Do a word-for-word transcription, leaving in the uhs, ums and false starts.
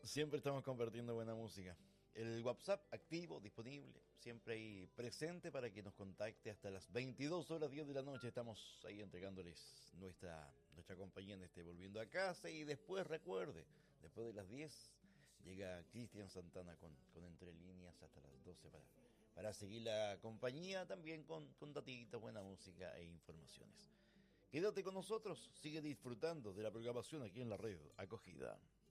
Siempre estamos compartiendo buena música. El WhatsApp activo, disponible, siempre ahí presente para que nos contacte hasta las veintidós horas diez de la noche. Estamos ahí entregándoles nuestra, nuestra compañía en este Volviendo a Casa. Y después, recuerde, después de las diez llega Cristian Santana con, con Entre Líneas hasta las doce para, para seguir la compañía también con, con datitas, buena música e informaciones. Quédate con nosotros, sigue disfrutando de la programación aquí en la red Acogida.